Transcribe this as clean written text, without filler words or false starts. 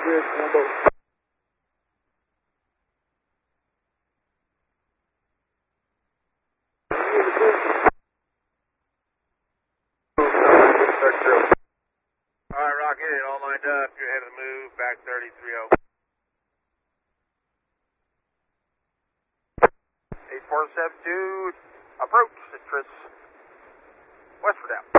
good, combo. Alright, Rocket, all lined up. You're ahead of the move, back 30-30. 8472, approach citrus, Westward out.